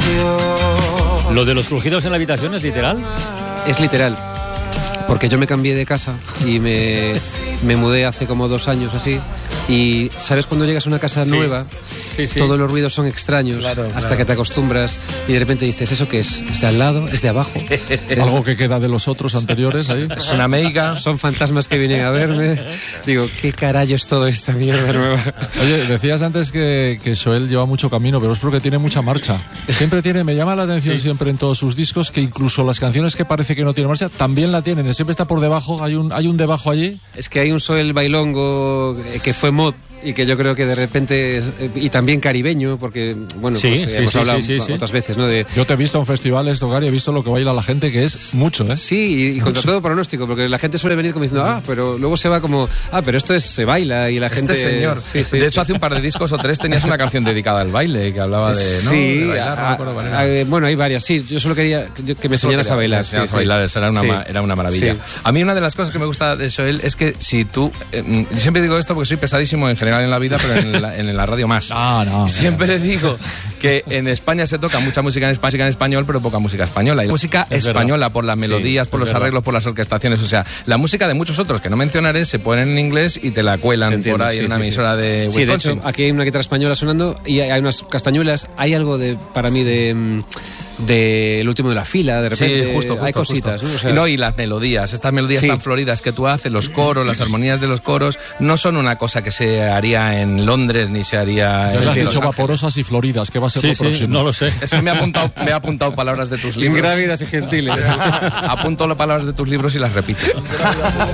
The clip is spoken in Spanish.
¿Lo de los crujidos en la habitación es literal? Es literal, porque yo me cambié de casa y me mudé hace como 2 años así. Y ¿sabes cuando llegas a una casa nueva? Sí. Todos los ruidos son extraños hasta que te acostumbras y de repente dices, ¿eso qué es? ¿Es de al lado? ¿Es de abajo? Algo que queda de los otros anteriores ahí. Es una meiga. Son fantasmas que vienen a verme. Digo, ¿qué carajo es todo esta mierda nueva? Oye, decías antes que Xoel lleva mucho camino, pero es porque tiene mucha marcha. Me llama la atención siempre en todos sus discos que incluso las canciones que parece que no tienen marcha también la tienen. Siempre está por debajo, hay un debajo allí. Es que hay un Xoel bailongo que fue mod y que yo creo que de repente, y también caribeño, porque bueno, hemos hablado otras veces, ¿no? Yo te he visto en festivales, Tocar, y he visto lo que baila la gente, que es mucho, ¿eh? Sí, y contra todo pronóstico, porque la gente suele venir como diciendo, pero luego se va como, pero esto se baila, y la gente... señor. Sí. De hecho, hace un par de discos o 3 tenías una canción dedicada al baile, que hablaba de, ¿no? Sí, de bailar, no me acuerdo cuál era. Bueno, hay varias, sí, yo solo quería que me enseñaras a bailar. Era una maravilla. Sí. A mí una de las cosas que me gusta de Xoel es que si tú... siempre digo esto porque soy pesadísimo en general en la vida, pero en la radio más. Siempre digo que en España se toca mucha música en español, pero poca música española. Y la música española, por las melodías, por los arreglos, por las orquestaciones. O sea, la música de muchos otros que no mencionaré se ponen en inglés y te la cuelan por ahí en una emisora de Wisconsin. Sí, de hecho, aquí hay una guitarra española sonando y hay unas castañuelas. Hay algo para mí de El último de la fila, de repente. Sí, justo, hay cositas, justo. ¿no? O sea, y las melodías, estas melodías tan floridas que tú haces, los coros, las armonías de los coros, no son una cosa que se haría en Londres ni se haría en Los dicho vaporosas y floridas, que va a ser lo próximo. No lo sé. Es que me he apuntado palabras de tus libros. Ingrávidas y gentiles. Apunto las palabras de tus libros y las repito.